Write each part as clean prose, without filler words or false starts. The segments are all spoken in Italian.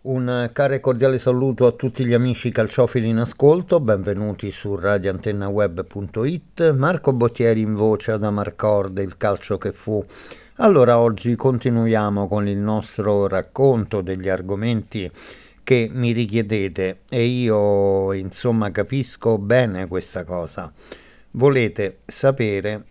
Un caro e cordiale saluto a tutti gli amici calciofili in ascolto, benvenuti su radioantennaweb.it. Marco Bottieri in voce da Marcord, il calcio che fu. Allora, oggi continuiamo con il nostro racconto degli argomenti che mi richiedete e io, insomma, capisco bene questa cosa. Volete sapere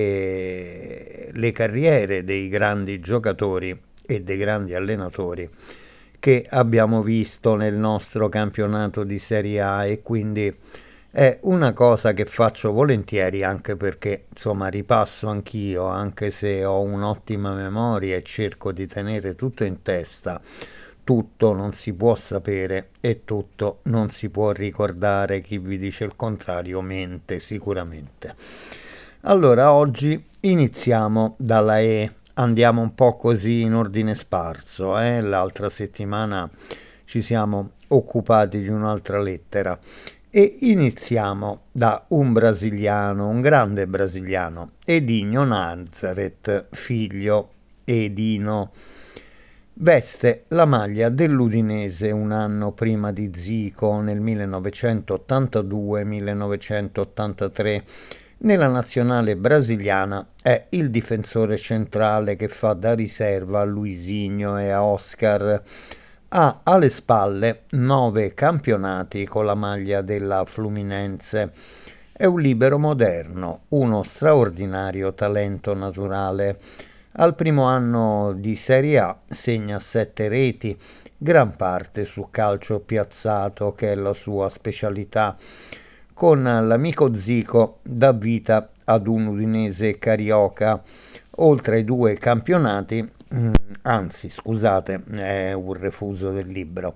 le carriere dei grandi giocatori e dei grandi allenatori che abbiamo visto nel nostro campionato di Serie A, e quindi è una cosa che faccio volentieri, anche perché insomma ripasso anch'io, anche se ho un'ottima memoria e cerco di tenere tutto in testa. Tutto non si può sapere e tutto non si può ricordare. Chi vi dice il contrario mente sicuramente. Allora, oggi iniziamo dalla E. Andiamo un po' così in ordine sparso. L'altra settimana ci siamo occupati di un'altra lettera e iniziamo da un brasiliano, un grande brasiliano, Edinho Nazareth, figlio Edino. Veste la maglia dell'Udinese un anno prima di Zico, nel 1982-1983. Nella nazionale brasiliana è il difensore centrale che fa da riserva a Luisinho e a Oscar. Ha alle spalle 9 campionati con la maglia della Fluminense. È un libero moderno, uno straordinario talento naturale. Al primo anno di Serie A segna 7 reti, gran parte su calcio piazzato, che è la sua specialità. Con l'amico Zico dà vita ad un Udinese carioca. Oltre ai 2 campionati, anzi scusate, è un refuso del libro.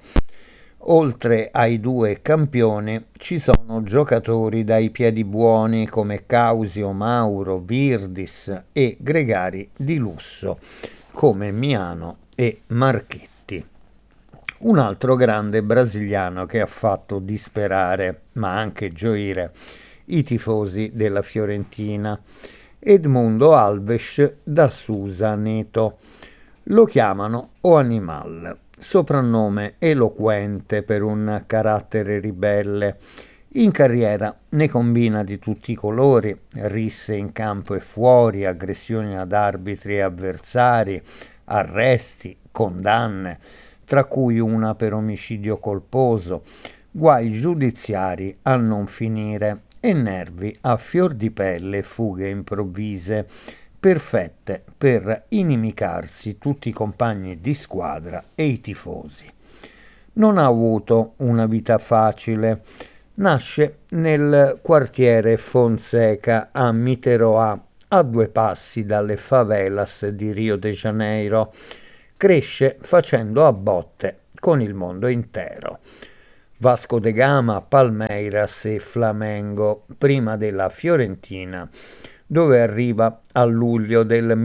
Oltre ai 2 campioni ci sono giocatori dai piedi buoni come Causio, Mauro, Virdis e gregari di lusso come Miano e Marchetti. Un altro grande brasiliano che ha fatto disperare, ma anche gioire, i tifosi della Fiorentina, Edmundo Alves da Susa Neto. Lo chiamano O Animal, soprannome eloquente per un carattere ribelle. In carriera ne combina di tutti i colori, risse in campo e fuori, aggressioni ad arbitri e avversari, arresti, condanne, tra cui una per omicidio colposo, guai giudiziari a non finire e nervi a fior di pelle, fughe improvvise, perfette per inimicarsi tutti i compagni di squadra e i tifosi. Non ha avuto una vita facile. Nasce nel quartiere Fonseca a Miteroa, a 2 passi dalle favelas di Rio de Janeiro. Cresce facendo a botte con il mondo intero. Vasco de Gama, Palmeiras e Flamengo, prima della Fiorentina, dove arriva a luglio del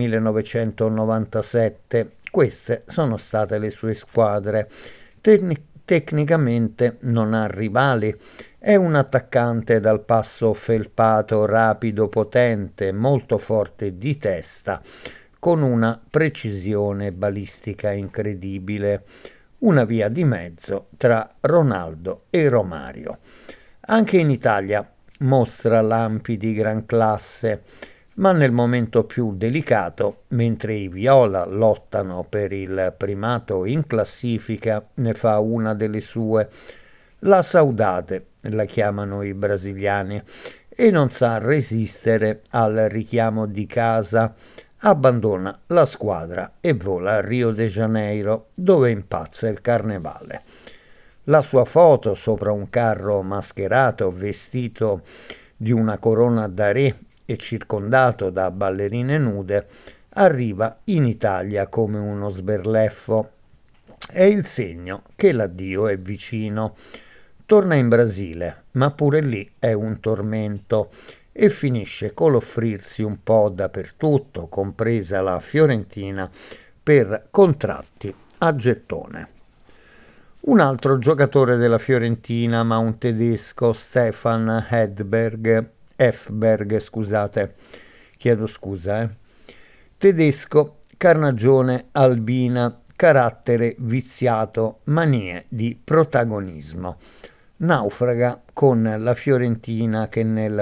1997. Queste sono state le sue squadre. Tecnicamente non ha rivali. È un attaccante dal passo felpato, rapido, potente, molto forte di testa, con una precisione balistica incredibile. Una via di mezzo tra Ronaldo e Romario. Anche in Italia mostra lampi di gran classe, ma nel momento più delicato, mentre i viola lottano per il primato in classifica, ne fa una delle sue. La saudade la chiamano i brasiliani, e non sa resistere al richiamo di casa. Abbandona la squadra e vola a Rio de Janeiro, dove impazza il carnevale. La sua foto sopra un carro mascherato vestito di una corona da re e circondato da ballerine nude arriva in Italia come uno sberleffo. È il segno che l'addio è vicino. Torna in Brasile, ma pure lì è un tormento, e finisce con l'offrirsi un po' dappertutto, compresa la Fiorentina, per contratti a gettone. Un altro giocatore della Fiorentina, ma un tedesco, Stefan Effberg, scusate, chiedo scusa, tedesco, carnagione albina, carattere viziato, manie di protagonismo. Naufraga con la Fiorentina che nel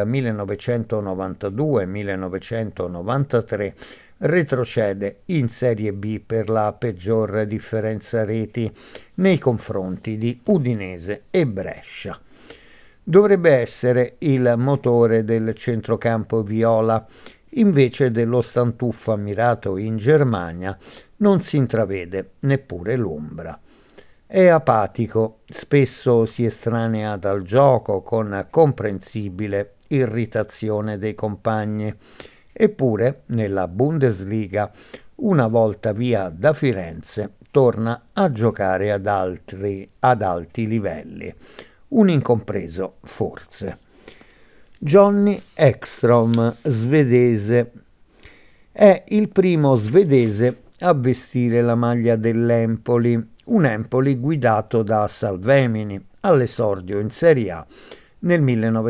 1992-1993 retrocede in Serie B per la peggior differenza reti nei confronti di Udinese e Brescia. Dovrebbe essere il motore del centrocampo viola, invece dello stantufo ammirato in Germania non si intravede neppure l'ombra. È apatico, spesso si estranea dal gioco con comprensibile irritazione dei compagni. Eppure, nella Bundesliga, una volta via da Firenze, torna a giocare ad alti livelli. Un incompreso, forse. Johnny Ekstrom, svedese. È il primo svedese a vestire la maglia dell'Empoli, un Empoli guidato da Salvemini all'esordio in Serie A nel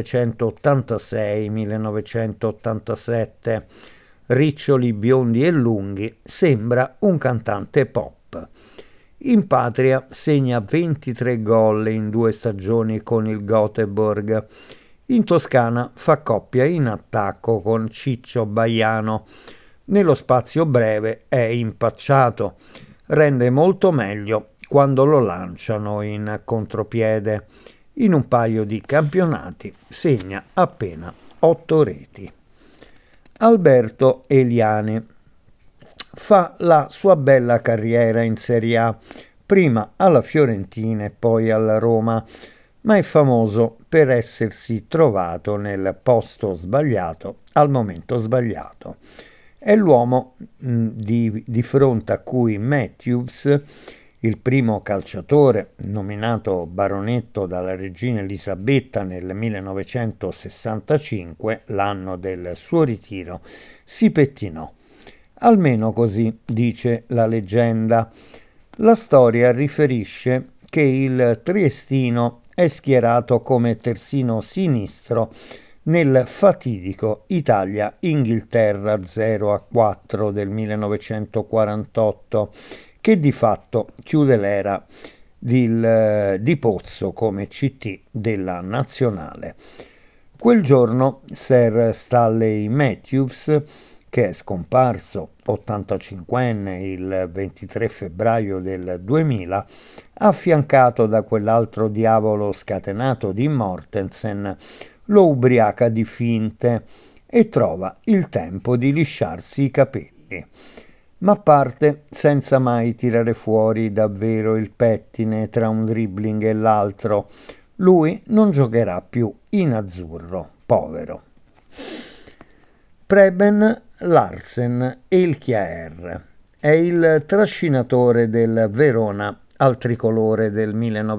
1986-1987. Riccioli, biondi e lunghi, sembra un cantante pop. In patria segna 23 gol in 2 stagioni con il Göteborg. In Toscana fa coppia in attacco con Ciccio Baiano. Nello spazio breve è impacciato. Rende molto meglio quando lo lanciano in contropiede. In un paio di campionati segna appena 8 reti. Alberto Eliani fa la sua bella carriera in Serie A, prima alla Fiorentina e poi alla Roma, ma è famoso per essersi trovato nel posto sbagliato al momento sbagliato. È l'uomo di fronte a cui Matthews, il primo calciatore nominato baronetto dalla regina Elisabetta nel 1965, l'anno del suo ritiro, si pettinò. Almeno così dice la leggenda. La storia riferisce che il triestino è schierato come terzino sinistro nel fatidico Italia-Inghilterra 0-4 del 1948, che di fatto chiude l'era di Pozzo come CT della nazionale. Quel giorno Sir Stanley Matthews, che è scomparso 85enne il 23 febbraio del 2000, affiancato da quell'altro diavolo scatenato di Mortensen, lo ubriaca di finte e trova il tempo di lisciarsi i capelli. Ma parte senza mai tirare fuori davvero il pettine tra un dribbling e l'altro. Lui non giocherà più in azzurro, povero. Preben Larsen Elkjær è il trascinatore del Verona al tricolore del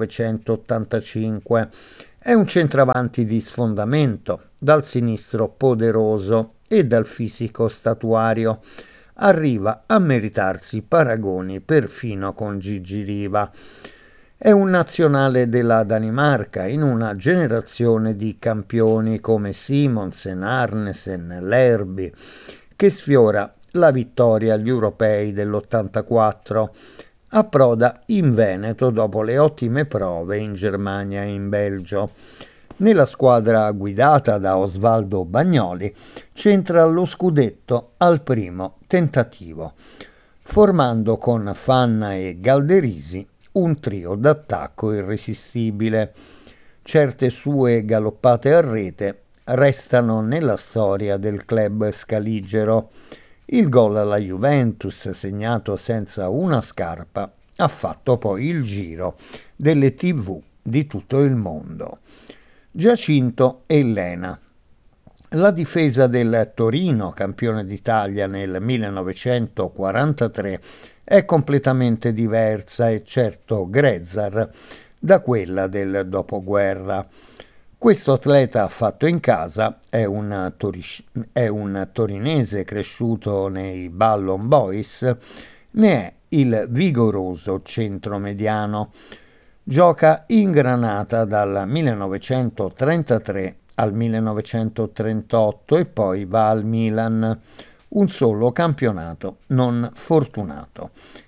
1985. È un centravanti di sfondamento, dal sinistro poderoso e dal fisico statuario. Arriva a meritarsi paragoni perfino con Gigi Riva. È un nazionale della Danimarca in una generazione di campioni come Simonsen, Arnesen, Lerby, che sfiora la vittoria agli europei dell'84. Approda in Veneto dopo le ottime prove in Germania e in Belgio. Nella squadra guidata da Osvaldo Bagnoli c'entra lo scudetto al primo tentativo, formando con Fanna e Galderisi un trio d'attacco irresistibile. Certe sue galoppate a rete restano nella storia del club scaligero. Il gol alla Juventus, segnato senza una scarpa, ha fatto poi il giro delle TV di tutto il mondo. Giacinto Elena. La difesa del Torino, campione d'Italia nel 1943, è completamente diversa e certo grezzar da quella del dopoguerra. Questo atleta fatto in casa è un torinese cresciuto nei Ballon Boys, ne è il vigoroso centromediano. Gioca in Granata dal 1933 al 1938 e poi va al Milan, un solo campionato non fortunato.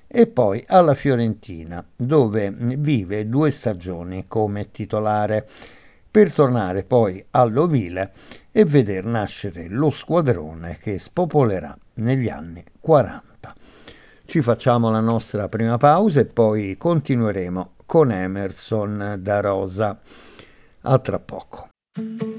e poi alla Fiorentina, dove vive 2 stagioni come titolare, per tornare poi all'Ovile e veder nascere lo squadrone che spopolerà negli anni 40. Ci facciamo la nostra prima pausa e poi continueremo con Emerson da Rosa. A tra poco.